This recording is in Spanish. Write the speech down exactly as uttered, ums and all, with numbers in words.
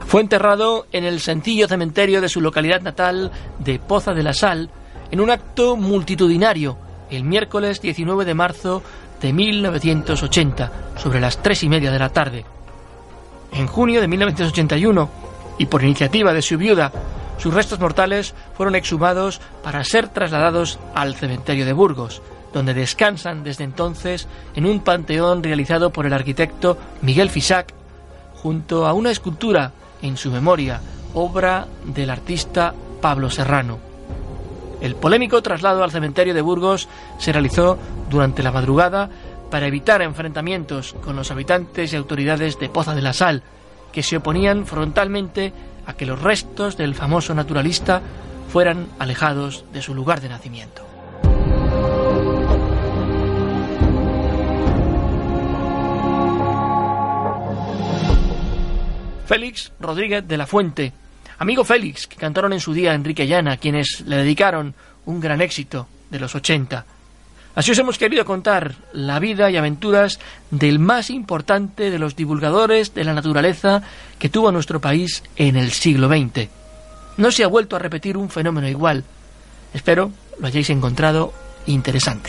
Fue enterrado en el sencillo cementerio de su localidad natal de Poza de la Sal, en un acto multitudinario, el miércoles diecinueve de marzo de mil novecientos ochenta, sobre las tres y media de la tarde. En junio de mil novecientos ochenta y uno, y por iniciativa de su viuda, sus restos mortales fueron exhumados para ser trasladados al cementerio de Burgos, donde descansan desde entonces en un panteón realizado por el arquitecto Miguel Fisac, junto a una escultura en su memoria, obra del artista Pablo Serrano. El polémico traslado al cementerio de Burgos se realizó durante la madrugada para evitar enfrentamientos con los habitantes y autoridades de Poza de la Sal, que se oponían frontalmente a que los restos del famoso naturalista fueran alejados de su lugar de nacimiento. Félix Rodríguez de la Fuente, amigo Félix, que cantaron en su día Enrique y Ana, quienes le dedicaron un gran éxito de los ochenta. Así os hemos querido contar la vida y aventuras del más importante de los divulgadores de la naturaleza que tuvo nuestro país en el siglo veinte. No se ha vuelto a repetir un fenómeno igual. Espero lo hayáis encontrado interesante.